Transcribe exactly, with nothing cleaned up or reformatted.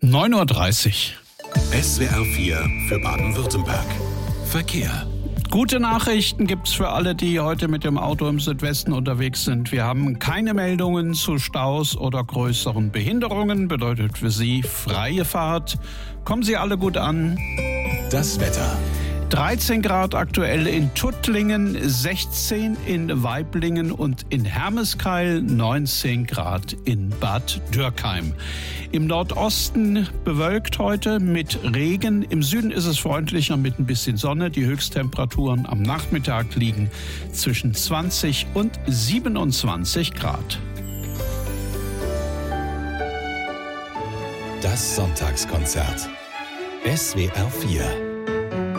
neun Uhr dreißig. S W R vier für Baden-Württemberg. Verkehr. Gute Nachrichten gibt's für alle, die heute mit dem Auto im Südwesten unterwegs sind. Wir haben keine Meldungen zu Staus oder größeren Behinderungen. Bedeutet für Sie freie Fahrt. Kommen Sie alle gut an. Das Wetter. dreizehn Grad aktuell in Tuttlingen, sechzehn in Waiblingen und in Hermeskeil, neunzehn Grad in Bad Dürkheim. Im Nordosten bewölkt heute mit Regen. Im Süden ist es freundlicher mit ein bisschen Sonne. Die Höchsttemperaturen am Nachmittag liegen zwischen zwanzig und siebenundzwanzig Grad. Das Sonntagskonzert. S W R vier